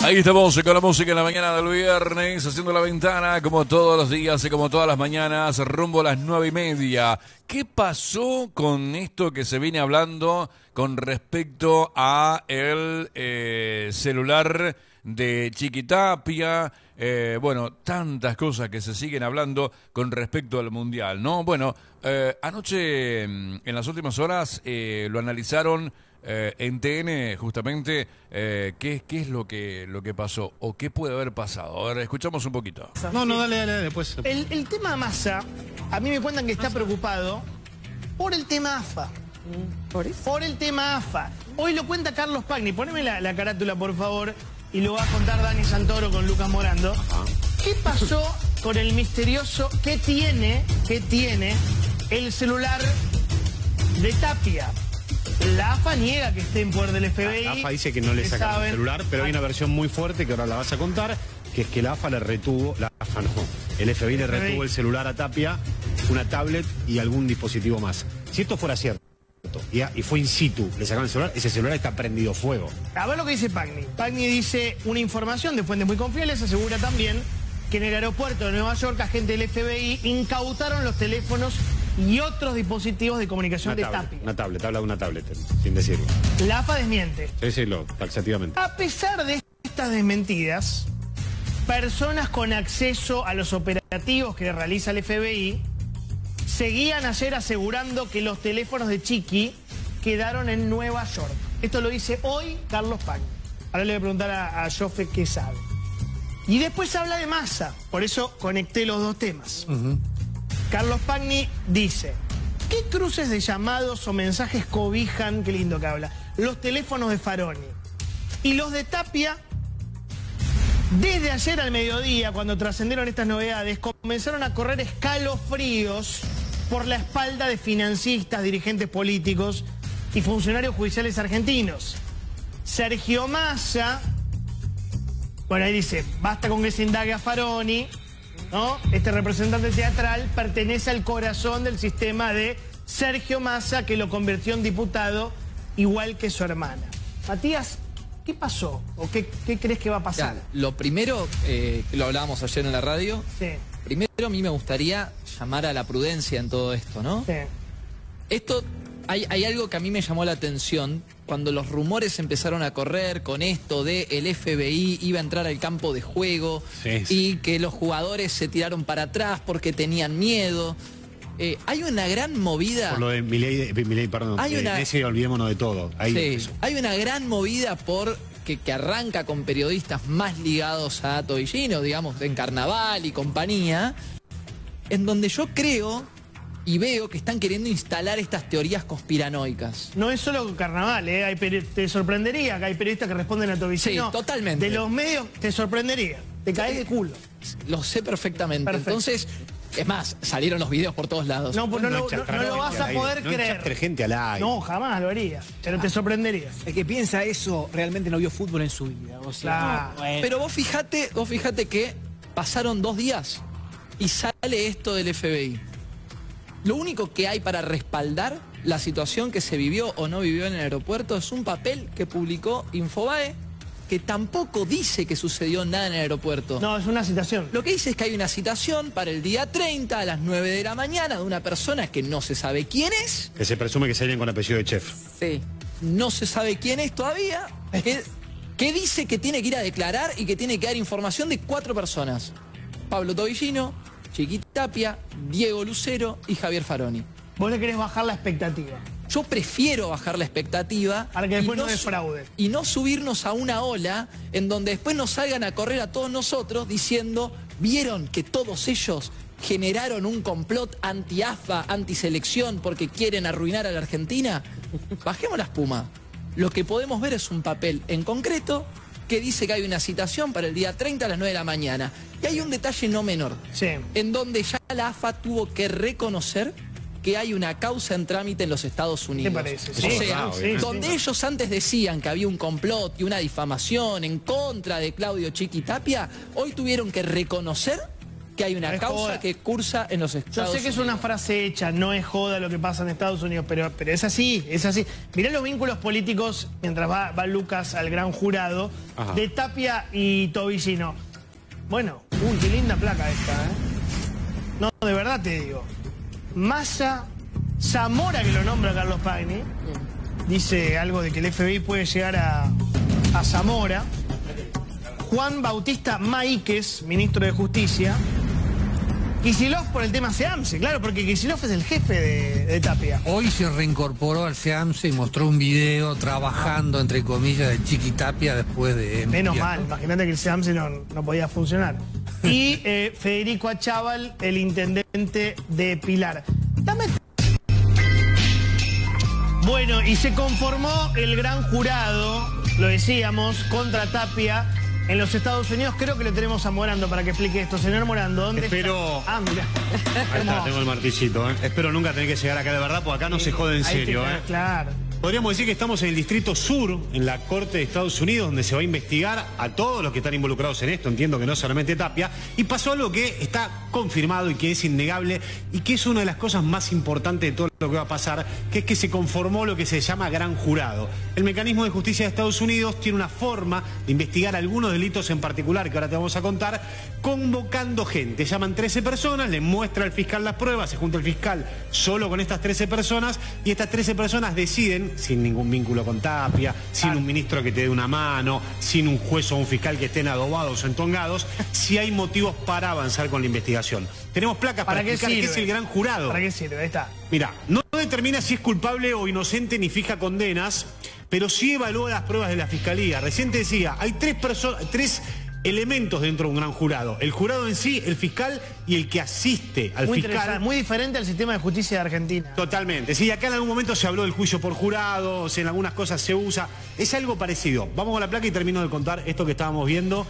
Ahí estamos con la música en la mañana del viernes, haciendo la ventana como todos los días y como todas las mañanas, rumbo a las 9:30. ¿Qué pasó con esto que se viene hablando con respecto a el celular de Chiquitapia? Bueno, tantas cosas que se siguen hablando con respecto al Mundial, ¿no? Bueno, anoche, en las últimas horas, lo analizaron en TN, justamente, qué es lo que pasó o qué puede haber pasado. A ver, escuchamos un poquito. No, dale, después. El tema Massa, a mí me cuentan que está preocupado por el tema AFA. ¿Por eso? Por el tema AFA. Hoy lo cuenta Carlos Pagni. Poneme la carátula, por favor, y lo va a contar Dani Santoro con Lucas Morando. ¿Qué pasó con el misterioso? ¿Qué tiene el celular de Tapia? La AFA niega que esté en poder del FBI. La AFA dice que no le sacaron el celular, pero hay una versión muy fuerte que ahora la vas a contar, que es que la AFA le retuvo, el FBI le retuvo el celular a Tapia, una tablet y algún dispositivo más. Si esto fuera cierto y fue in situ, le sacaron el celular, ese celular está prendido fuego. A ver lo que dice Pagni. Pagni dice una información de fuentes muy confiables, asegura también que en el aeropuerto de Nueva York, agentes del FBI incautaron los teléfonos y otros dispositivos de comunicación de Tapia. Una tablet, habla de una tablet, sin decirlo. La AFA desmiente. Sí, taxativamente. A pesar de estas desmentidas, personas con acceso a los operativos que realiza el FBI seguían ayer asegurando que los teléfonos de Chiqui quedaron en Nueva York. Esto lo dice hoy Carlos Pagni. Ahora le voy a preguntar a Jofe qué sabe. Y después habla de Massa, por eso conecté los dos temas. Carlos Pagni dice, ¿qué cruces de llamados o mensajes cobijan, qué lindo que habla, los teléfonos de Faroni y los de Tapia? Desde ayer al mediodía, cuando trascendieron estas novedades, comenzaron a correr escalofríos por la espalda de financistas, dirigentes políticos y funcionarios judiciales argentinos. Sergio Massa, bueno, ahí dice, basta con que se indague a Faroni, ¿no? Este representante teatral pertenece al corazón del sistema de Sergio Massa, que lo convirtió en diputado, igual que su hermana. Matías, ¿qué pasó? ¿O qué crees que va a pasar? Ya, lo primero, lo hablábamos ayer en la radio, Sí. primero a mí me gustaría llamar a la prudencia en todo esto, ¿no? Sí. Esto, hay algo que a mí me llamó la atención cuando los rumores empezaron a correr con esto de el FBI iba a entrar al campo de juego y que los jugadores se tiraron para atrás porque tenían miedo. Hay una gran movida. Por lo de Milei, perdón. Ese olvidémonos de todo. Hay una gran movida que arranca con periodistas más ligados a Tobillino, digamos, en Carnaval y compañía, en donde yo creo y veo que están queriendo instalar estas teorías conspiranoicas. No es solo Carnaval, ¿eh? Te sorprendería que hay periodistas que responden a Tobillino. Sí, totalmente. De los medios, te sorprendería. Te caes de culo. Lo sé perfectamente. Perfecto. Entonces, es más, salieron los videos por todos lados. No lo vas a poder creer. No gente al aire. No, jamás lo haría. Pero te sorprendería. El que piensa eso realmente no vio fútbol en su vida. O sea, Claro. bueno. Pero vos fíjate que pasaron 2 días y sale esto del FBI. Lo único que hay para respaldar la situación que se vivió o no vivió en el aeropuerto es un papel que publicó Infobae, que tampoco dice que sucedió nada en el aeropuerto. No, es una citación. Lo que dice es que hay una citación para el día 30 a las 9 de la mañana de una persona que no se sabe quién es. Que se presume que es alguien con apellido de chef. Sí. No se sabe quién es todavía. Que dice que tiene que ir a declarar y que tiene que dar información de 4 personas. Pablo Tobillino, Chiquitapia, Diego Lucero y Javier Faroni. Vos le querés bajar la expectativa. Yo prefiero bajar la expectativa Para que después no defraude. y no subirnos a una ola en donde después nos salgan a correr a todos nosotros diciendo, ¿vieron que todos ellos generaron un complot anti-AFA, anti-selección porque quieren arruinar a la Argentina? Bajemos la espuma. Lo que podemos ver es un papel en concreto que dice que hay una citación para el día 30 a las 9 de la mañana. Y hay un detalle no menor, Sí. en donde ya la AFA tuvo que reconocer que hay una causa en trámite en los Estados Unidos. ¿Te parece? O Sí, sea, sí, donde sí. ellos antes decían que había un complot y una difamación en contra de Claudio Chiquitapia, hoy tuvieron que reconocer que hay una No es causa joda. que cursa en los Yo Estados sé que es Unidos. una frase hecha, no es joda lo que pasa en Estados Unidos, pero es así, es así. Mirá los vínculos políticos, mientras va Lucas al gran jurado, Ajá. de Tapia y Tobillino. Bueno, qué linda placa esta, ¿eh? No, de verdad te digo. Massa, Zamora, que lo nombra Carlos Pagni, dice algo de que el FBI puede llegar a Zamora. Juan Bautista Maíquez, ministro de Justicia. Kicillof por el tema SEAMSE, claro, porque Kicillof es el jefe de Tapia. Hoy se reincorporó al SEAMSE y mostró un video trabajando, entre comillas, de Chiqui Tapia después de... Menos mal, imagínate que el SEAMSE no podía funcionar. Y Federico Achával, el intendente de Pilar. Dame... Bueno, y se conformó el gran jurado, lo decíamos, contra Tapia en los Estados Unidos. Creo que lo tenemos a Morando para que explique esto. Señor Morando, ¿dónde Espero- está? Ah, mira. Ahí está, tengo el martillito. Espero nunca tener que llegar acá de verdad, porque acá no se jode en Ahí te serio. queda claro. Podríamos decir que estamos en el Distrito Sur, en la Corte de Estados Unidos, donde se va a investigar a todos los que están involucrados en esto. Entiendo que no solamente Tapia. Y pasó algo que está confirmado y que es innegable y que es una de las cosas más importantes de todo lo que va a pasar, que es que se conformó lo que se llama Gran Jurado. El mecanismo de justicia de Estados Unidos tiene una forma de investigar algunos delitos en particular, que ahora te vamos a contar, convocando gente. Llaman 13 personas, le muestra al fiscal las pruebas, se junta el fiscal solo con estas 13 personas y estas 13 personas deciden, sin ningún vínculo con Tapia, sin un ministro que te dé una mano, sin un juez o un fiscal que estén adobados o entongados, si hay motivos para avanzar con la investigación. Tenemos placas para ¿Para qué explicar qué sirve? es el Gran Jurado. ¿Para qué sirve? Ahí está. Mira, no determina si es culpable o inocente ni fija condenas, pero sí evalúa las pruebas de la fiscalía. Recién te decía, hay tres elementos dentro de un gran jurado. El jurado en sí, el fiscal y el que asiste al Muy fiscal. interesante, muy diferente al sistema de justicia de Argentina. Totalmente. Sí, acá en algún momento se habló del juicio por jurados, en algunas cosas se usa. Es algo parecido. Vamos con la placa y termino de contar esto que estábamos viendo.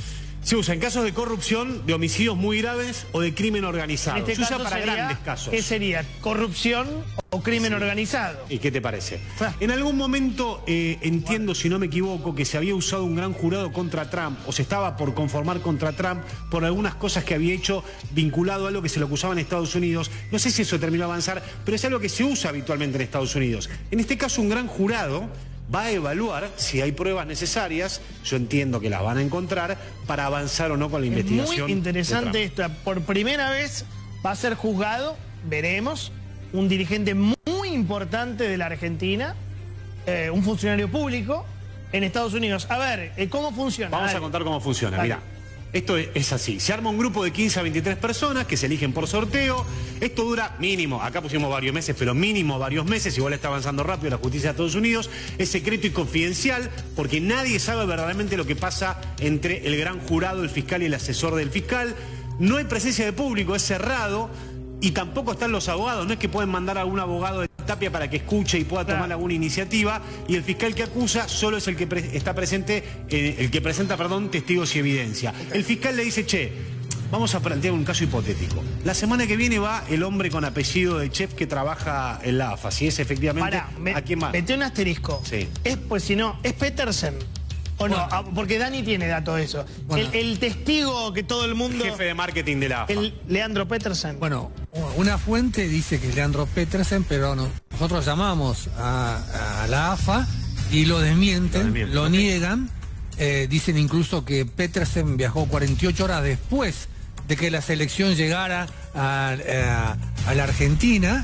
Se usa en casos de corrupción, de homicidios muy graves o de crimen organizado. En este Se usa caso para sería, grandes casos. ¿qué sería? ¿Corrupción o crimen organizado? ¿Y qué te parece? Ah. En algún momento, entiendo, si no me equivoco, que se había usado un gran jurado contra Trump, o se estaba por conformar contra Trump, por algunas cosas que había hecho vinculado a algo que se lo acusaba en Estados Unidos. No sé si eso terminó de avanzar, pero es algo que se usa habitualmente en Estados Unidos. En este caso, un gran jurado va a evaluar si hay pruebas necesarias, yo entiendo que las van a encontrar, para avanzar o no con la Es investigación. muy interesante de Trump. esto. Por primera vez va a ser juzgado, veremos, un dirigente muy importante de la Argentina, un funcionario público en Estados Unidos. A ver, ¿cómo funciona? Vamos a Dale. contar cómo funciona. Dale. Mira, esto es así. Se arma un grupo de 15 a 23 personas que se eligen por sorteo. Esto dura mínimo, acá pusimos varios meses, pero mínimo varios meses. Igual está avanzando rápido la justicia de Estados Unidos. Es secreto y confidencial porque nadie sabe verdaderamente lo que pasa entre el gran jurado, el fiscal y el asesor del fiscal. No hay presencia de público, es cerrado. Y tampoco están los abogados, no es que pueden mandar a algún abogado de Tapia para que escuche y pueda tomar alguna iniciativa, y el fiscal que acusa solo es el que está presente, el que presenta, testigos y evidencia. El fiscal le dice, che, vamos a plantear un caso hipotético. La semana que viene va el hombre con apellido de chef que trabaja en la AFA, si es efectivamente, Pará, ¿a quién más? mete un asterisco. Sí. Pues si no, ¿es Petersen? ¿O no? Bueno. Porque Dani tiene dato de eso. Bueno. El testigo que todo el mundo... Jefe de marketing de la AFA. El Leandro Petersen. Bueno, una fuente dice que es Leandro Petersen, pero nosotros llamamos a la AFA y lo desmienten, lo niegan. Dicen incluso que Petersen viajó 48 horas después de que la selección llegara a la Argentina,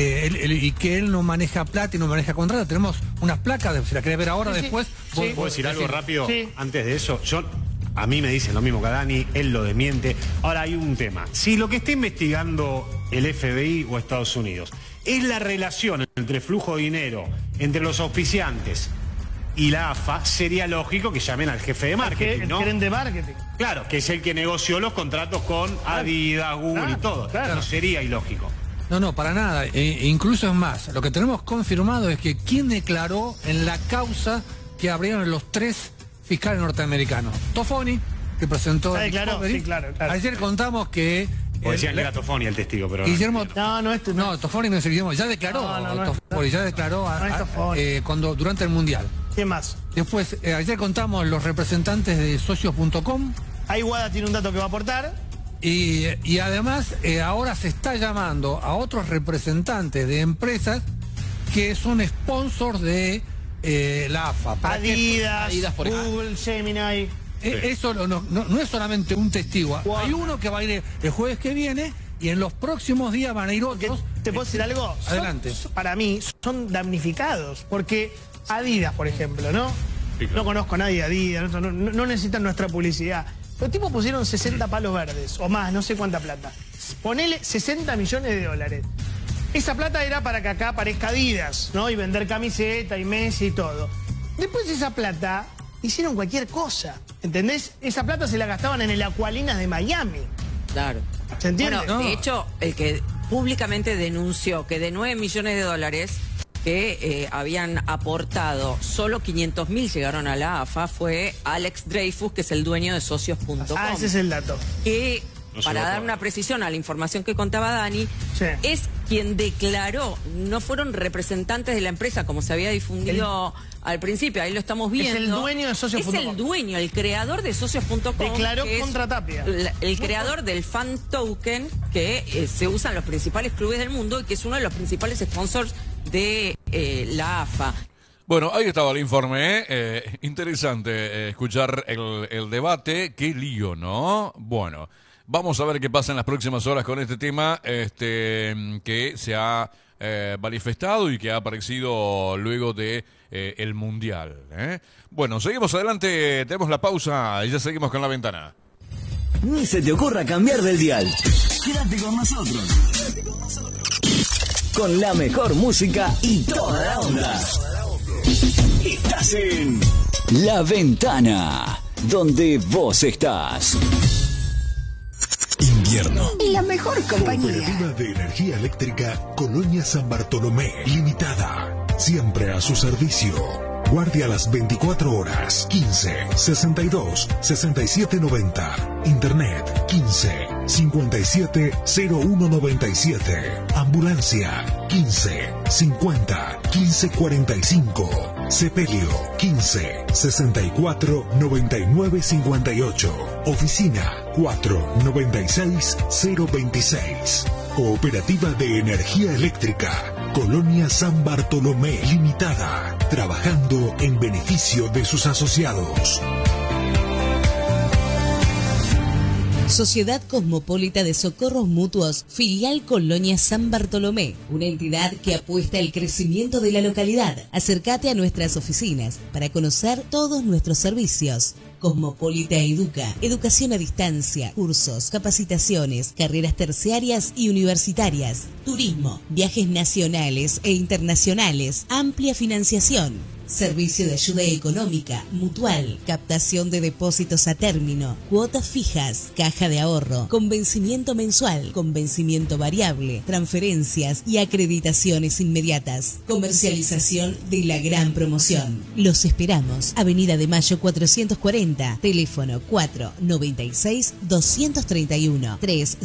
y que él no maneja plata y no maneja contrato. Tenemos unas placas, si la querés ver ahora, Sí, sí. después. Sí. ¿Puedo decir algo rápido Sí. antes de eso? A mí me dicen lo mismo que a Dani, él lo desmiente. Ahora hay un tema. Si lo que está investigando el FBI o Estados Unidos es la relación entre flujo de dinero entre los auspiciantes y la AFA, sería lógico que llamen al jefe de marketing, El ¿no? gerente de marketing. Claro, que es el que negoció los contratos con Adidas, Google y todo. claro. No sería ilógico. No, para nada. Incluso es más, lo que tenemos confirmado es que quien declaró en la causa que abrieron los 3 fiscales norteamericanos. Toffoni, que presentó... ¿Ya el declaró? Discovery. Sí, claro. Ayer contamos que... O decían que era Tofoni el testigo, pero... Guillermo... No, Toffoni no es el Guillermo, ya declaró. No es- Toffoni, ya declaró no es Toffoni. durante el Mundial. ¿Qué más? Después, ayer contamos los representantes de socios.com. Ahí Guada tiene un dato que va a aportar. Y además ahora se está llamando a otros representantes de empresas que son sponsors de la AFA. Adidas, por ejemplo. Google, Gemini. Eso no es solamente un testigo. Wow. Hay uno que va a ir el jueves que viene y en los próximos días van a ir otros. ¿Te puedo decir algo? Adelante. Para mí son damnificados, porque Adidas, por ejemplo, ¿no? Sí, claro. No conozco a nadie de Adidas, no necesitan nuestra publicidad. Los tipos pusieron 60 palos verdes, o más, no sé cuánta plata. Ponele 60 millones de dólares. Esa plata era para que acá aparezca Adidas, ¿no? Y vender camiseta y Messi y todo. Después esa plata hicieron cualquier cosa, ¿entendés? Esa plata se la gastaban en el Aqualinas de Miami. Claro. ¿Se entiende? Bueno, de hecho, el que públicamente denunció que de 9 millones de dólares que habían aportado, solo 500.000 llegaron a la AFA, fue Alex Dreyfus, que es el dueño de socios.com. Ah, ese es el dato. Que, No para llegó dar todo. una precisión a la información que contaba Dani, Sí. es quien declaró, no fueron representantes de la empresa como se había difundido al principio, ahí lo estamos viendo. el dueño de socios.com. Es el dueño, el creador de socios.com. Declaró que es contra Tapia. el creador del fan token que se usa en los principales clubes del mundo y que es uno de los principales sponsors de la AFA. Bueno, ahí estaba el informe, interesante escuchar el debate, qué lío, ¿no? Bueno, vamos a ver qué pasa en las próximas horas con este tema que se ha manifestado y que ha aparecido luego de el Mundial. Bueno, seguimos adelante, tenemos la pausa y ya seguimos con La Ventana. Ni se te ocurra cambiar del dial. Quédate con nosotros. Con la mejor música y toda la onda. Estás en La Ventana, donde vos estás. Invierno. Y la mejor compañía. Cooperativa de Energía Eléctrica Colonia San Bartolomé Limitada. Siempre a su servicio. Guardia a las 24 horas. 15 62 67 90. Internet 15 57 01 97. Ambulancia 15 50 15 45. Sepelio 15 64 99 58. Oficina 4 96 026. Cooperativa de Energía Eléctrica Colonia San Bartolomé Limitada, trabajando en beneficio de sus asociados. Sociedad Cosmopolita de Socorros Mutuos, filial Colonia San Bartolomé, una entidad que apuesta al crecimiento de la localidad. Acércate a nuestras oficinas para conocer todos nuestros servicios. Cosmopolita Educa, educación a distancia, cursos, capacitaciones, carreras terciarias y universitarias, turismo, viajes nacionales e internacionales, amplia financiación. Servicio de ayuda económica, mutual, captación de depósitos a término, cuotas fijas, caja de ahorro, con vencimiento mensual, con vencimiento variable, transferencias y acreditaciones inmediatas. Comercialización de la gran promoción. Los esperamos. Avenida de Mayo 440, teléfono 496-231,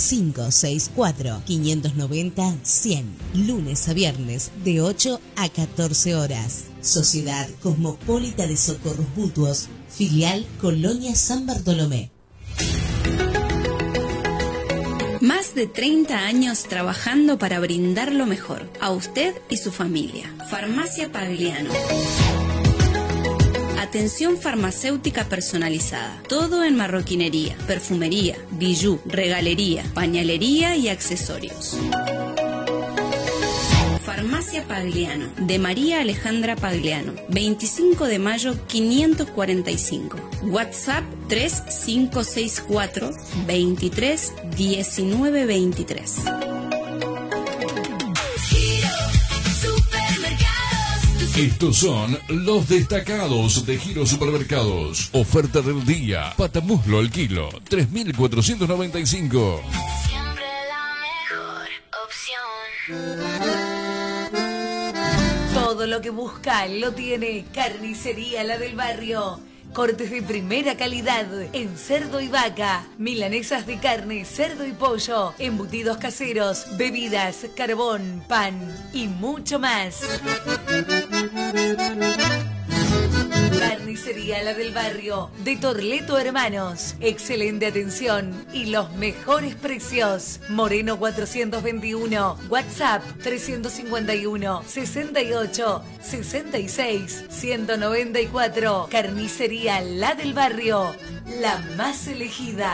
3564-590-100. Lunes a viernes de 8 a 14 horas. Sociedad Cosmopolita de Socorros Mutuos, filial Colonia San Bartolomé. Más de 30 años trabajando para brindar lo mejor a usted y su familia. Farmacia Pagliano. Atención farmacéutica personalizada. Todo en marroquinería, perfumería, bijú, regalería, pañalería y accesorios. Farmacia Pagliano, de María Alejandra Pagliano, 25 de mayo 545. WhatsApp 3564 23 19 23. Estos son los destacados de Giro Supermercados. Oferta del día. Patamuslo al kilo, 3.495. Siempre la mejor opción. Todo lo que busca lo tiene Carnicería La del Barrio. Cortes de primera calidad en cerdo y vaca, milanesas de carne, cerdo y pollo, embutidos caseros, bebidas, carbón, pan y mucho más. Carnicería Carnicería La del Barrio, de Torleto Hermanos. Excelente atención y los mejores precios. Moreno 421, WhatsApp 351 68 66 194. Carnicería La del Barrio, la más elegida.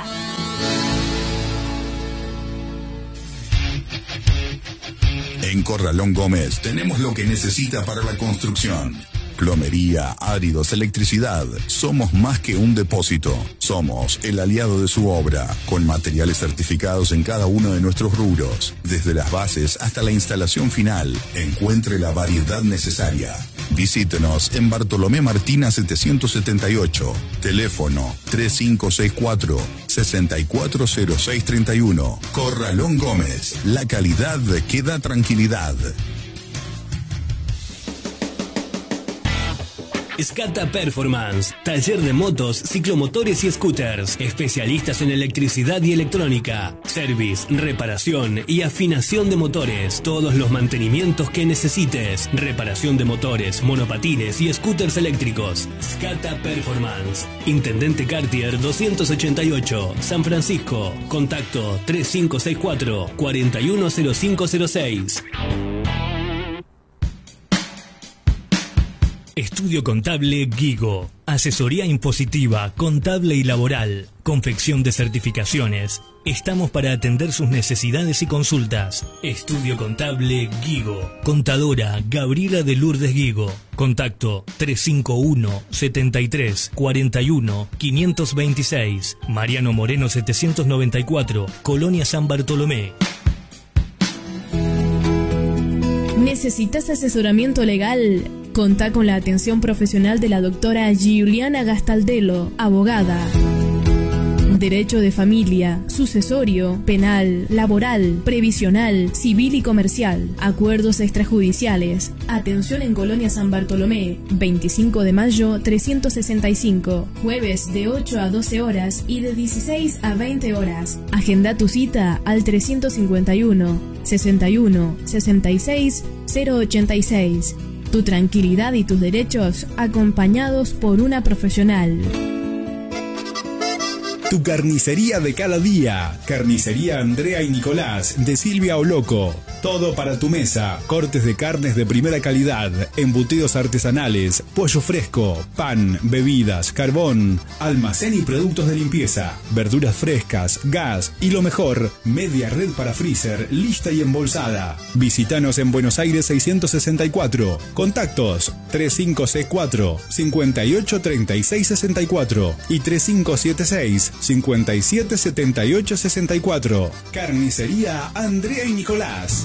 En Corralón Gómez tenemos lo que necesita para la construcción. Plomería, áridos, electricidad. Somos más que un depósito. Somos el aliado de su obra, con materiales certificados en cada uno de nuestros rubros. Desde las bases hasta la instalación final, encuentre la variedad necesaria. Visítenos en Bartolomé Martina 778. Teléfono 3564-640631. Corralón Gómez. La calidad que da tranquilidad. Scata Performance, taller de motos, ciclomotores y scooters, especialistas en electricidad y electrónica, service, reparación y afinación de motores, todos los mantenimientos que necesites, reparación de motores, monopatines y scooters eléctricos. Scata Performance, Intendente Cartier 288, San Francisco, contacto 3564-410506. Estudio Contable Guigo. Asesoría impositiva, contable y laboral. Confección de certificaciones. Estamos para atender sus necesidades y consultas. Estudio Contable Guigo. Contadora Gabriela de Lourdes Guigo. Contacto 351-73-41-526. Mariano Moreno 794, Colonia San Bartolomé. ¿Necesitas asesoramiento legal? Contá con la atención profesional de la doctora Giuliana Gastaldello, abogada. Derecho de familia, sucesorio, penal, laboral, previsional, civil y comercial, acuerdos extrajudiciales. Atención en Colonia San Bartolomé, 25 de mayo 365, jueves de 8 a 12 horas y de 16 a 20 horas. Agenda tu cita al 351 61 66 086. Tu tranquilidad y tus derechos acompañados por una profesional. Tu carnicería de cada día. Carnicería Andrea y Nicolás, de Silvia Oloco. Todo para tu mesa. Cortes de carnes de primera calidad, embutidos artesanales, pollo fresco, pan, bebidas, carbón, almacén y productos de limpieza, verduras frescas, gas y lo mejor, media red para freezer, lista y embolsada. Visítanos en Buenos Aires 664. Contactos 3564 58 36 64 y 3576 57 78 64. Carnicería Andrea y Nicolás.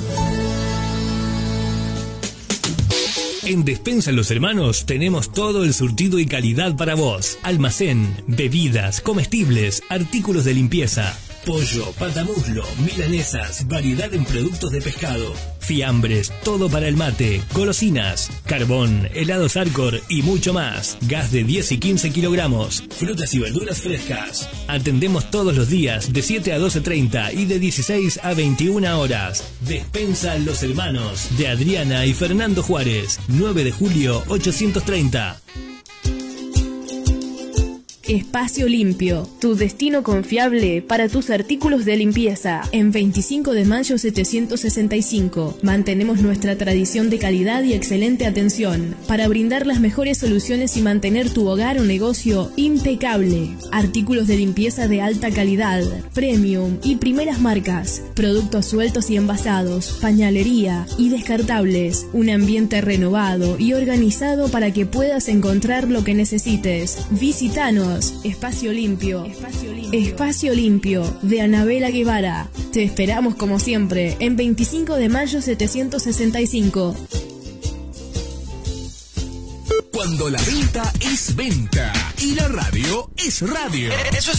En Despensa Los Hermanos tenemos todo el surtido y calidad para vos. Almacén, bebidas, comestibles, artículos de limpieza, pollo, patamuslo, milanesas, variedad en productos de pescado, fiambres, todo para el mate, golosinas, carbón, helados Arcor y mucho más. Gas de 10 y 15 kilogramos, frutas y verduras frescas. Atendemos todos los días de 7 a 12:30 y de 16 a 21 horas. Despensa Los Hermanos, de Adriana y Fernando Juárez, 9 de julio 830. Espacio Limpio, tu destino confiable para tus artículos de limpieza. En 25 de mayo 765, mantenemos nuestra tradición de calidad y excelente atención para brindar las mejores soluciones y mantener tu hogar o negocio impecable. Artículos de limpieza de alta calidad, premium y primeras marcas, productos sueltos y envasados, pañalería y descartables. Un ambiente renovado y organizado para que puedas encontrar lo que necesites. Visítanos. Espacio Limpio. Espacio Limpio de Anabela Guevara. Te esperamos como siempre en 25 de mayo 765. Cuando la venta es venta y la radio es radio. Eso es